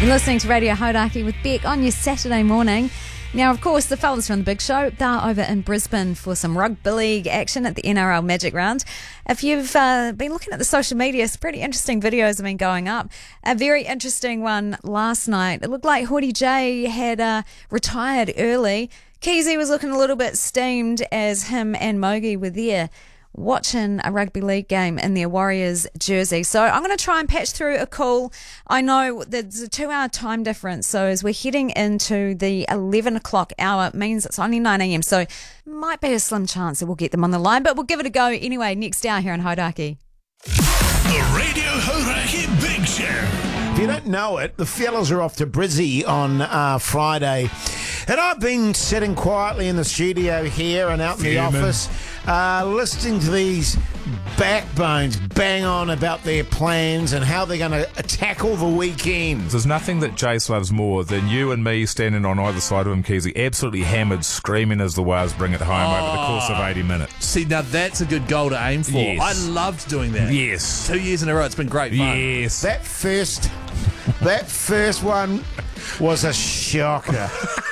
You're listening to Radio Hodaki with Beck on your Saturday morning. Now, of course, the fellas from the Big Show, they're over in Brisbane for some rugby league action at the NRL Magic Round. If you've been looking at the social media, some pretty interesting videos have been going up. A very interesting one last night. It looked like Hori J had retired early. Keezy was looking a little bit steamed as him and Mogi were there watching a rugby league game in their Warriors jersey. So I'm going to try and patch through a call. I know there's a 2-hour time difference, so as we're heading into the 11 o'clock hour, it means it's only 9 a.m, so might be a slim chance that we'll get them on the line, but we'll give it a go anyway next hour here in Hodaki. The Radio Hodaki Big Show. If you don't know it, the fellas are off to Brizzy on Friday. And I've been sitting quietly in the studio here and out in the office, listening to these backbones bang on about their plans and how they're going to tackle the weekend. There's nothing that Jace loves more than you and me standing on either side of him, Keezy, absolutely hammered, screaming as the Wales bring it home over the course of 80 minutes. See, now that's a good goal to aim for. Yes. I loved doing that. Yes. 2 years in a row, it's been great fun. Yes. That first one was a shocker.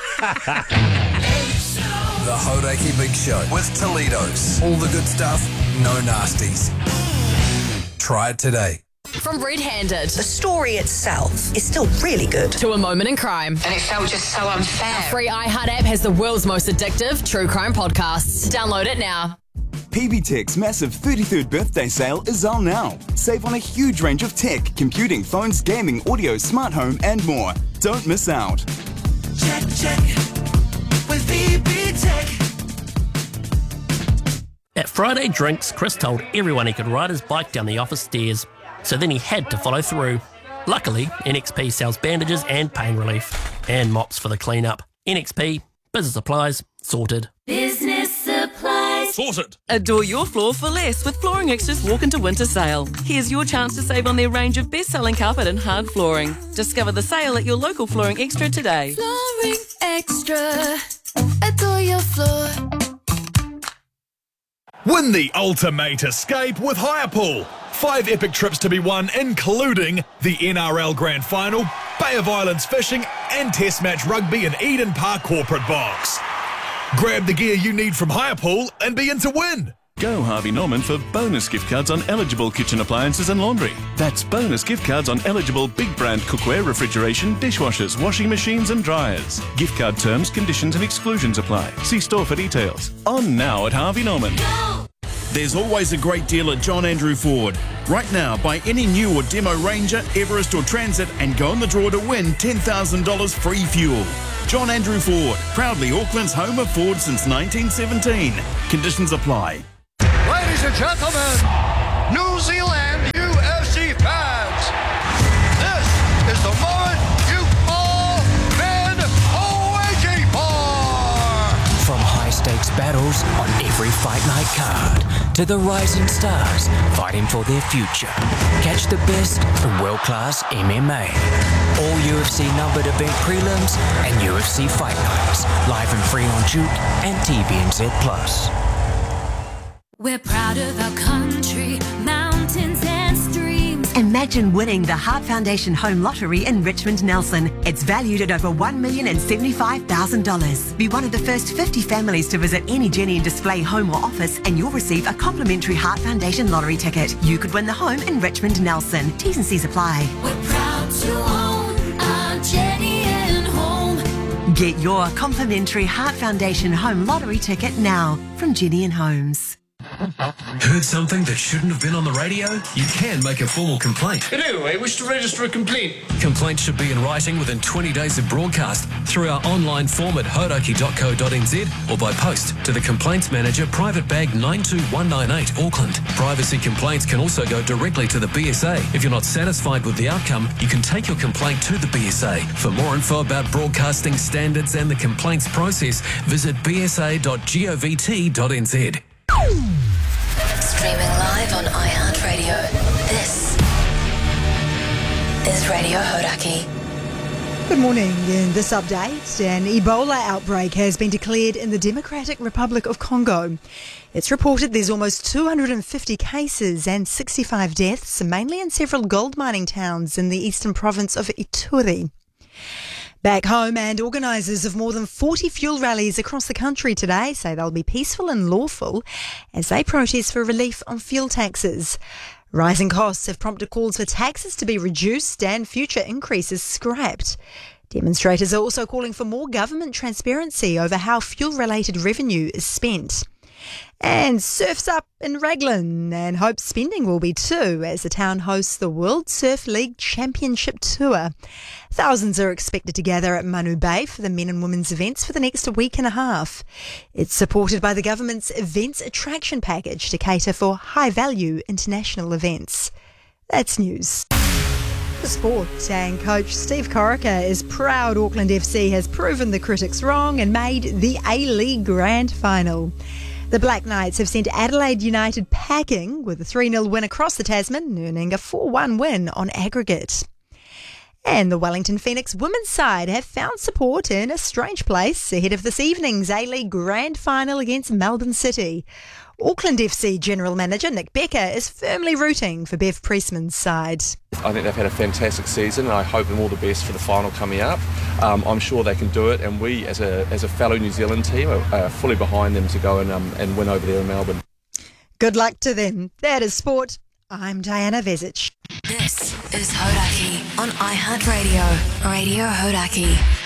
The Hodaki Big Show with Toledo's. All the good stuff, no nasties. Try it today. From Red Handed The story itself is still really good. to A Moment in Crime. And it felt just so unfair. Free iHeart app has the world's most addictive true crime podcasts. Download it now. PB Tech's massive 33rd birthday sale is on now. Save on a huge range of tech, computing, phones, gaming, audio, smart home and more. Don't miss out. Check with PB Tech. At Friday Drinks, Chris told everyone he could ride his bike down the office stairs, so then he had to follow through. Luckily, NXP sells bandages and pain relief, and mops for the clean-up. NXP, business supplies, sorted. Business supplies. Sorted. Adore your floor for less with Flooring Extra's Walk into Winter sale. Here's your chance to save on their range of best-selling carpet and hard flooring. Discover the sale at your local Flooring Extra today. Flooring Extra. Adore your floor. Win the ultimate escape with Hirepool. 5 epic trips to be won, including the NRL Grand Final, Bay of Islands fishing, and Test match rugby in Eden Park Corporate Box. Grab the gear you need from Hirepool and be in to win. Go Harvey Norman for bonus gift cards on eligible kitchen appliances and laundry. That's bonus gift cards on eligible big brand cookware, refrigeration, dishwashers, washing machines and dryers. Gift card terms, conditions and exclusions apply. See store for details. On now at Harvey Norman. There's always a great deal at John Andrew Ford. Right now, buy any new or demo Ranger, Everest or Transit and go in the draw to win $10,000 free fuel. John Andrew Ford, proudly Auckland's home of Ford since 1917. Conditions apply. Ladies and gentlemen, New Zealand UFC fans, this is the moment you've all been waiting for. From high-stakes battles on every fight night card to the rising stars fighting for their future. Catch the best in world-class MMA. All UFC numbered event prelims and UFC fight nights, live and free on Juke and TVNZ+. We're proud of our country, mountains and streams. Imagine winning the Heart Foundation Home Lottery in Richmond Nelson. It's valued at over $1,075,000. Be one of the first 50 families to visit any Jenny and Display home or office and you'll receive a complimentary Heart Foundation lottery ticket. You could win the home in Richmond Nelson. T's and C's apply. We're proud to own our Jenny and Home. Get your complimentary Heart Foundation Home Lottery ticket now from Jenny and Homes. Heard something that shouldn't have been on the radio? You can make a formal complaint. I do. I wish to register a complaint. Complaints should be in writing within 20 days of broadcast through our online form at hodaki.co.nz or by post to the Complaints Manager, Private Bag 92198, Auckland. Privacy complaints can also go directly to the BSA. If you're not satisfied with the outcome, you can take your complaint to the BSA. For more info about broadcasting standards and the complaints process, visit bsa.govt.nz. Streaming live on iHeartRadio. This is Radio Hodaki. Good morning. In this update, an Ebola outbreak has been declared in the Democratic Republic of Congo. It's reported there's almost 250 cases and 65 deaths, mainly in several gold mining towns in the eastern province of Ituri. Back home, and organisers of more than 40 fuel rallies across the country today say they'll be peaceful and lawful as they protest for relief on fuel taxes. Rising costs have prompted calls for taxes to be reduced and future increases scrapped. Demonstrators are also calling for more government transparency over how fuel-related revenue is spent. And surf's up in Raglan, and hope spending will be too as the town hosts the World Surf League Championship Tour. Thousands are expected to gather at Manu Bay for the men and women's events for the next week and a half. It's supported by the government's Events Attraction Package to cater for high-value international events. That's news. For sport, and coach Steve Corica is proud Auckland FC has proven the critics wrong and made the A-League Grand Final. The Black Knights have sent Adelaide United packing with a 3-0 win across the Tasman, earning a 4-1 win on aggregate. And the Wellington Phoenix women's side have found support in a strange place ahead of this evening's A-League Grand Final against Melbourne City. Auckland FC General Manager Nick Becker is firmly rooting for Bev Priestman's side. I think they've had a fantastic season and I hope them all the best for the final coming up. I'm sure they can do it, and we as a fellow New Zealand team are fully behind them to go and win over there in Melbourne. Good luck to them. That is sport. I'm Diana Vezic. This is Hodaki on iHeartRadio. Radio Hodaki.